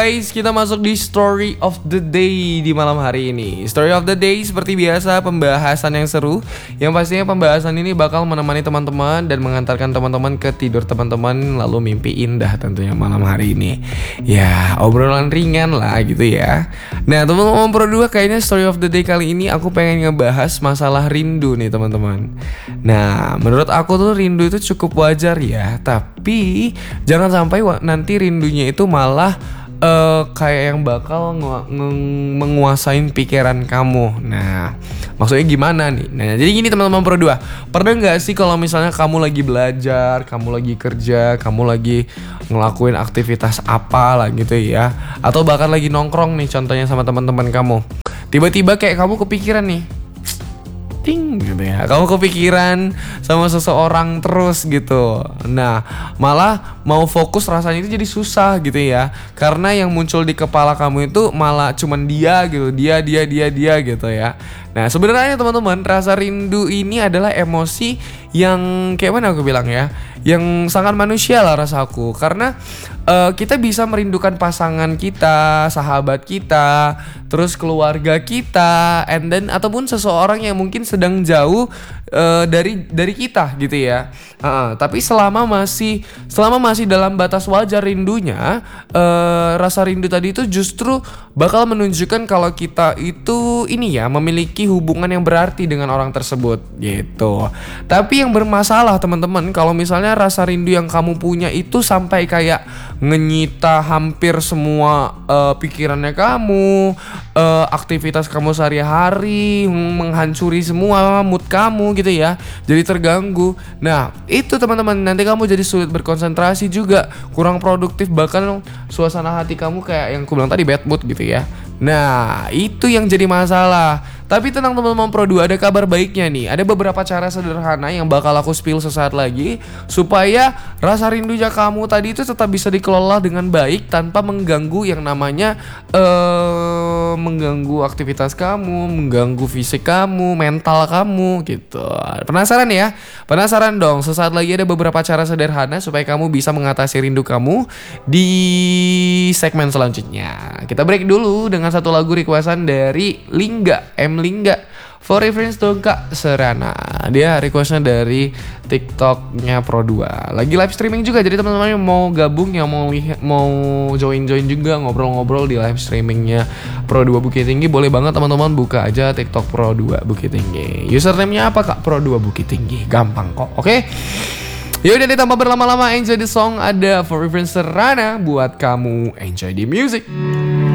Guys, kita masuk di story of the day di malam hari ini. Story of the day seperti biasa pembahasan yang seru, yang pastinya pembahasan ini bakal menemani teman-teman dan mengantarkan teman-teman ke tidur teman-teman, lalu mimpi indah tentunya malam hari ini. Ya, obrolan ringan lah gitu ya. Nah, teman-teman Pro 2, kayaknya story of the day kali ini aku pengen ngebahas masalah rindu nih teman-teman. Nah, menurut aku tuh rindu itu cukup wajar ya, tapi jangan sampai nanti rindunya itu malah kayak yang bakal menguasain pikiran kamu. Nah, maksudnya gimana nih? Nah, jadi gini teman-teman Pro 2, pernah gak sih kalau misalnya kamu lagi belajar, kamu lagi kerja, kamu lagi ngelakuin aktivitas apa lah gitu ya, atau bahkan lagi nongkrong nih contohnya sama teman-teman kamu, tiba-tiba kayak kamu kepikiran nih, ting gitu ya, kamu kepikiran sama seseorang terus gitu. Nah, malah mau fokus rasanya itu jadi susah gitu ya, karena yang muncul di kepala kamu itu malah cuman dia gitu, dia gitu ya. Nah, sebenarnya teman-teman, rasa rindu ini adalah emosi yang kayak mana aku bilang ya, yang sangat manusia lah rasaku. Karena kita bisa merindukan pasangan kita, sahabat kita, terus keluarga kita, and then ataupun seseorang yang mungkin sedang jauh dari kita gitu ya. Tapi selama masih dalam batas wajar rindunya, rasa rindu tadi itu justru bakal menunjukkan kalau kita itu ini ya, memiliki hubungan yang berarti dengan orang tersebut gitu. Tapi yang bermasalah teman-teman, kalau misalnya rasa rindu yang kamu punya itu sampai kayak ngenyita hampir semua pikirannya kamu, aktivitas kamu sehari-hari, menghancuri semua mood kamu gitu ya, jadi terganggu. Nah, itu teman-teman, nanti kamu jadi sulit berkonsentrasi juga, kurang produktif, bahkan suasana hati kamu kayak yang aku bilang tadi, bad mood gitu ya. Nah, itu yang jadi masalah. Tapi tenang teman-teman Pro 2, ada kabar baiknya nih. Ada beberapa cara sederhana yang bakal aku spill sesaat lagi, supaya rasa rindunya kamu tadi itu tetap bisa dikelola dengan baik tanpa mengganggu yang namanya mengganggu aktivitas kamu, mengganggu fisik kamu, mental kamu gitu. Penasaran ya? Penasaran dong? Sesaat lagi ada beberapa cara sederhana supaya kamu bisa mengatasi rindu kamu di segmen selanjutnya. Kita break dulu dengan satu lagu requestan dari Lingga, Lingga, For Reference dong Kak Serana. Dia requestnya dari TikToknya Pro 2. Lagi live streaming juga, jadi teman-teman yang mau gabung, yang mau join juga ngobrol-ngobrol di live streamingnya Pro 2 Bukit Tinggi, boleh banget teman-teman, buka aja TikTok Pro 2 Bukit Tinggi. Username-nya apa Kak? Pro 2 Bukit Tinggi. Gampang kok. Oke? Yaudah deh, tanpa berlama-lama, enjoy the song. Ada For Reference Serana buat kamu. Enjoy the music.